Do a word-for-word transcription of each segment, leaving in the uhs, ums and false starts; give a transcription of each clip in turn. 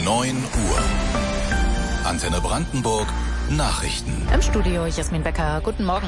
neun Uhr. Antenne Brandenburg, Nachrichten. Im Studio Jasmin Becker. Guten Morgen.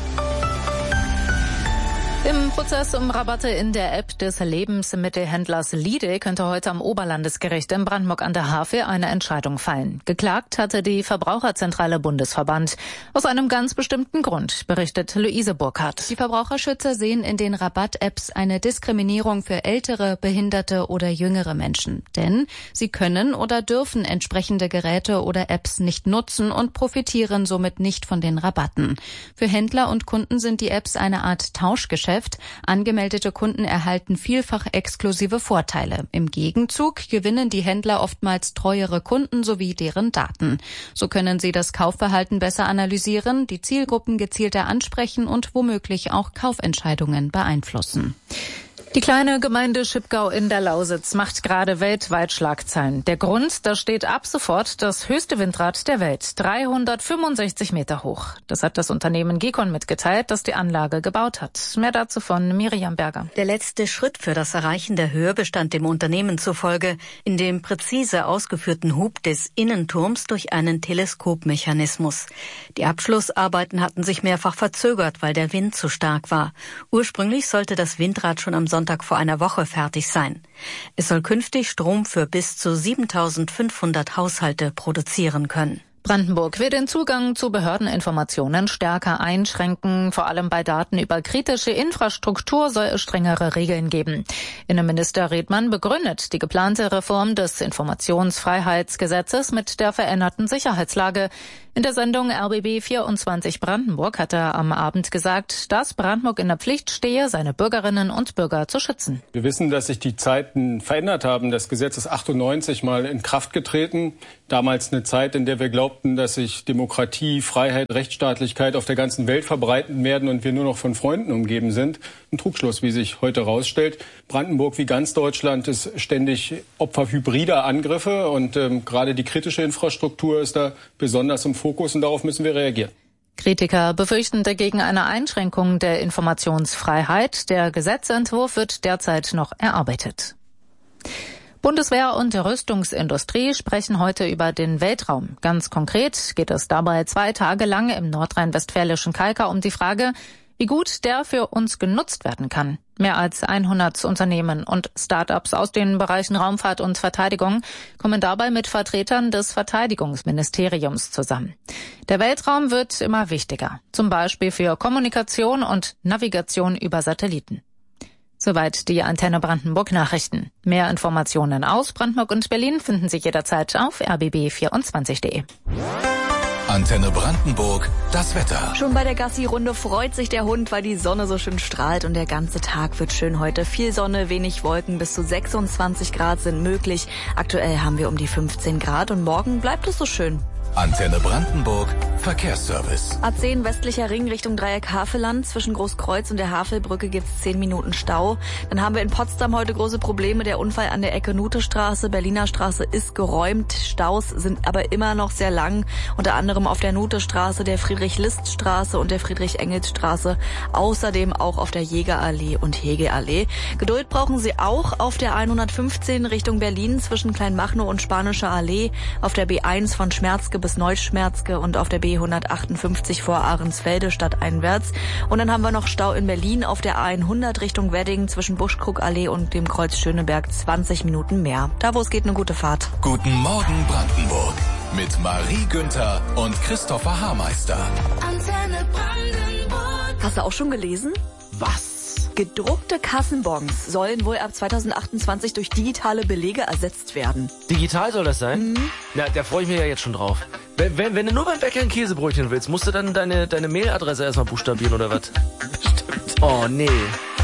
Im Prozess um Rabatte in der App des Lebensmittelhändlers Lidl könnte heute am Oberlandesgericht in Brandenburg an der Havel eine Entscheidung fallen. Geklagt hatte die Verbraucherzentrale Bundesverband. Aus einem ganz bestimmten Grund, berichtet Luise Burkhardt. Die Verbraucherschützer sehen in den Rabatt-Apps eine Diskriminierung für ältere, behinderte oder jüngere Menschen. Denn sie können oder dürfen entsprechende Geräte oder Apps nicht nutzen und profitieren somit nicht von den Rabatten. Für Händler und Kunden sind die Apps eine Art Tauschgeschäft. Angemeldete Kunden erhalten vielfach exklusive Vorteile. Im Gegenzug gewinnen die Händler oftmals treuere Kunden sowie deren Daten. So können sie das Kaufverhalten besser analysieren, die Zielgruppen gezielter ansprechen und womöglich auch Kaufentscheidungen beeinflussen. Die kleine Gemeinde Schipgau in der Lausitz macht gerade weltweit Schlagzeilen. Der Grund, da steht ab sofort das höchste Windrad der Welt, dreihundertfünfundsechzig Meter hoch. Das hat das Unternehmen Gekon mitgeteilt, das die Anlage gebaut hat. Mehr dazu von Miriam Berger. Der letzte Schritt für das Erreichen der Höhe bestand dem Unternehmen zufolge in dem präzise ausgeführten Hub des Innenturms durch einen Teleskopmechanismus. Die Abschlussarbeiten hatten sich mehrfach verzögert, weil der Wind zu stark war. Ursprünglich sollte das Windrad schon am Sonntag Sonntag vor einer Woche fertig sein. Es soll künftig Strom für bis zu siebentausendfünfhundert Haushalte produzieren können. Brandenburg will den Zugang zu Behördeninformationen stärker einschränken. Vor allem bei Daten über kritische Infrastruktur soll es strengere Regeln geben. Innenminister Redmann begründet die geplante Reform des Informationsfreiheitsgesetzes mit der veränderten Sicherheitslage. In der Sendung R B B vierundzwanzig Brandenburg hat er am Abend gesagt, dass Brandenburg in der Pflicht stehe, seine Bürgerinnen und Bürger zu schützen. Wir wissen, dass sich die Zeiten verändert haben. Das Gesetz ist achtundneunzig mal in Kraft getreten. Damals eine Zeit, in der wir glaubten, dass sich Demokratie, Freiheit, Rechtsstaatlichkeit auf der ganzen Welt verbreiten werden und wir nur noch von Freunden umgeben sind. Ein Trugschluss, wie sich heute herausstellt. Brandenburg wie ganz Deutschland ist ständig Opfer hybrider Angriffe und ähm, gerade die kritische Infrastruktur ist da besonders im Fokus und darauf müssen wir reagieren. Kritiker befürchten dagegen eine Einschränkung der Informationsfreiheit. Der Gesetzentwurf wird derzeit noch erarbeitet. Bundeswehr und Rüstungsindustrie sprechen heute über den Weltraum. Ganz konkret geht es dabei zwei Tage lang im nordrhein-westfälischen Kalkar um die Frage, wie gut der für uns genutzt werden kann. Mehr als hundert Unternehmen und Start-ups aus den Bereichen Raumfahrt und Verteidigung kommen dabei mit Vertretern des Verteidigungsministeriums zusammen. Der Weltraum wird immer wichtiger, zum Beispiel für Kommunikation und Navigation über Satelliten. Soweit die Antenne Brandenburg Nachrichten. Mehr Informationen aus Brandenburg und Berlin finden Sie jederzeit auf r b b vierundzwanzig punkt de. Antenne Brandenburg, das Wetter. Schon bei der Gassi-Runde freut sich der Hund, weil die Sonne so schön strahlt und der ganze Tag wird schön heute. Viel Sonne, wenig Wolken, bis zu sechsundzwanzig Grad sind möglich. Aktuell haben wir um die fünfzehn Grad und morgen bleibt es so schön. Antenne Brandenburg, Verkehrsservice. A zehn westlicher Ring Richtung Dreieck Havelland. Zwischen Großkreuz und der Havelbrücke gibt's zehn Minuten Stau. Dann haben wir in Potsdam heute große Probleme. Der Unfall an der Ecke Nutestraße, Berliner Straße ist geräumt. Staus sind aber immer noch sehr lang. Unter anderem auf der Nutestraße, der Friedrich-List-Straße und der Friedrich-Engels-Straße. Außerdem auch auf der Jägerallee und Hegeallee. Geduld brauchen Sie auch auf der hundertfünfzehn Richtung Berlin zwischen Kleinmachnow und Spanischer Allee. Auf der B eins von Schmerzke bis Neuschmerzke und auf der B hundertachtundfünfzig vor Ahrensfelde stadteinwärts. Und dann haben wir noch Stau in Berlin auf der A hundert Richtung Wedding zwischen Buschkrugallee und dem Kreuz Schöneberg zwanzig Minuten mehr. Da wo es geht, eine gute Fahrt. Guten Morgen Brandenburg mit Marie Günther und Christopher Haarmeister. Antenne Brandenburg. Hast du auch schon gelesen? Was? Gedruckte Kassenbons sollen wohl ab zweitausendachtundzwanzig durch digitale Belege ersetzt werden. Digital soll das sein? Mhm. Ja, da freue ich mich ja jetzt schon drauf. Wenn, wenn, wenn du nur beim Bäcker ein Käsebrötchen willst, musst du dann deine, deine Mailadresse erstmal buchstabieren oder was? Stimmt. Oh, nee.